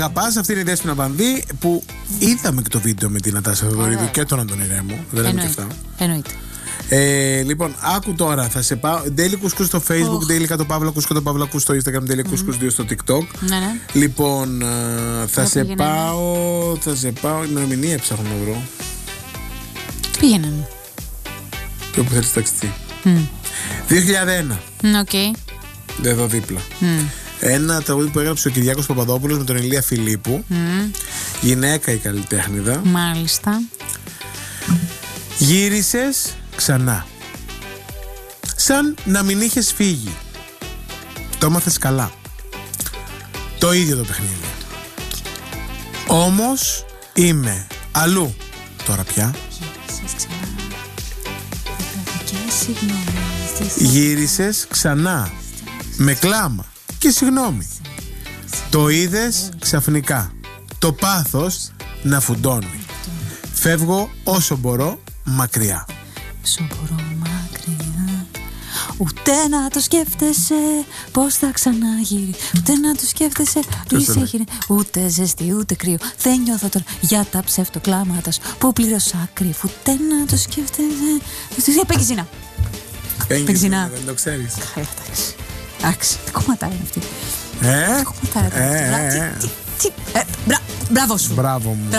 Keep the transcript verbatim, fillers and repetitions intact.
Αγαπάς, αυτή είναι η Δέσποινα Πανδύ που είδαμε και το βίντεο με την Νατάσα Θεοδωρίδου και τον Αντώνη Ρέμο. Δεν λέμε και αυτά. Εννοείται. Ε, λοιπόν, άκου τώρα, θα σε πάω. Daily Couscous στο Facebook, oh. Daily Κάτω Παύλα Couscous, Παύλα Couscous στο Instagram, Daily Couscous δύο στο TikTok. Ναι, ναι. Λοιπόν, θα σε πάω. Θα σε πάω. Ημερομηνία ψάχνω να βρω. Πήγαιναν. Το που θέλεις ταξιτή. Mm. δύο χιλιάδες ένα. Οκ. Okay. Εδώ δίπλα. Mm. Ένα τραγούδι που έγραψε ο Κυριάκος Παπαδόπουλος με τον Ηλία Φιλίππου. Mm. Γυναίκα η καλλιτέχνηδα. Μάλιστα. Γύρισες ξανά. Σαν να μην είχες φύγει. Το έμαθες καλά. Το ίδιο το παιχνίδι. Όμως είμαι αλλού. Τώρα πια. Γύρισες ξανά. Με κλάμα και συγγνώμη. Το είδες ξαφνικά. Το πάθος να φουντώνει. Φεύγω όσο μπορώ μακριά. Όσο μπορώ μακριά. Ούτε να το σκέφτεσαι πως θα ξαναγύρει. Ούτε να το σκέφτεσαι είσαι γύρι. Ούτε ζεστή ούτε κρύο. Δεν νιώθω τώρα για τα ψευτοκλάματα σου που πλήρωσα κρύο. Ούτε να το σκέφτεσαι. Πεγγιζίνα. Πεγγιζίνα. Δεν το ξέρεις. Εντάξει, τι κομματάρα είναι αυτή. Ε, τι κομματάρα είναι αυτή. Μπράβο σου. Μπράβο μου.